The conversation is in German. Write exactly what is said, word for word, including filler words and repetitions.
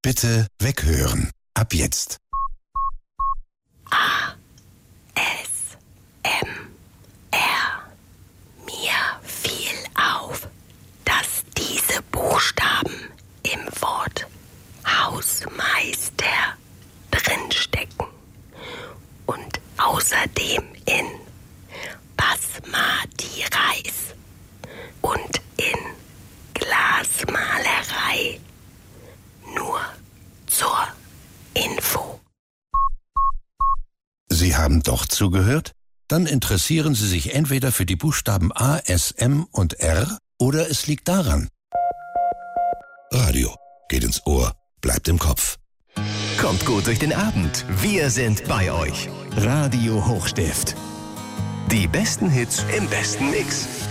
Bitte weghören. Ab jetzt. A, S, M, R. Mir fiel auf, dass diese Buchstaben im Wort Hausmeister drinstecken und außerdem in Basmati Reis und in Glasmalerei. Nur zur Info. Sie haben doch zugehört? Dann interessieren Sie sich entweder für die Buchstaben A, S, M und R oder es liegt daran. Radio geht ins Ohr, bleibt im Kopf. Kommt gut durch den Abend. Wir sind bei euch. Radio Hochstift. Die besten Hits im besten Mix.